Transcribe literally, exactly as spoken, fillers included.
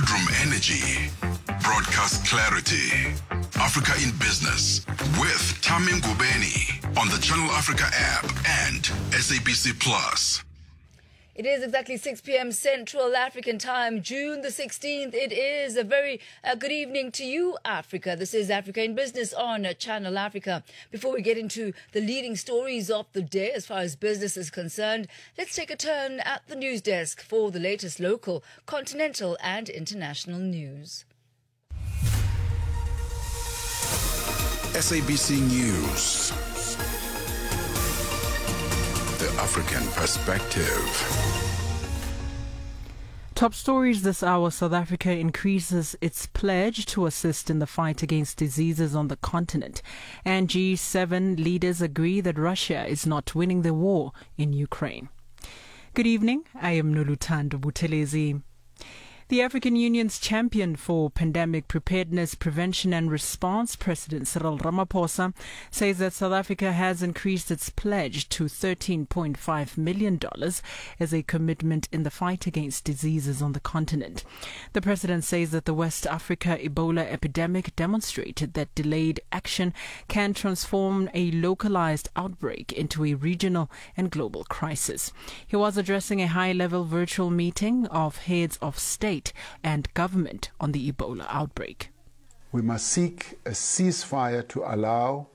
Boardroom energy. Broadcast clarity. Africa in Business with Tamim Gubeni on the Channel Africa app and S A B C Plus. It is exactly six p.m. Central African Time, June the sixteenth. It is a very uh, good evening to you, Africa. This is Africa in Business on uh, Channel Africa. Before we get into the leading stories of the day as far as business is concerned, let's take a turn at the news desk for the latest local, continental and international news. S A B C News. The African Perspective. Top stories this hour. South Africa increases its pledge to assist in the fight against diseases on the continent. And G seven leaders agree that Russia is not winning the war in Ukraine. Good evening. I am Noluthando Buthelezi. The African Union's champion for pandemic preparedness, prevention and response, President Cyril Ramaphosa, says that South Africa has increased its pledge to thirteen point five million dollars as a commitment in the fight against diseases on the continent. The president says that the West Africa Ebola epidemic demonstrated that delayed action can transform a localized outbreak into a regional and global crisis. He was addressing a high-level virtual meeting of heads of state and government on the Ebola outbreak. We must seek a ceasefire to allow